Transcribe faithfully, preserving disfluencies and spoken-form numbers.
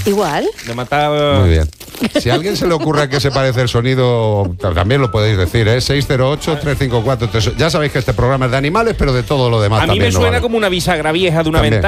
Igual. De matar... Muy bien. Si a alguien se le ocurre a qué se parece el sonido, también lo podéis decir, ¿eh? seis cero ocho, tres cinco cuatro, tres. Ya sabéis que este programa es de animales, pero de todo lo demás A mí también me no suena vale. como una bisagra vieja de una También. ventana.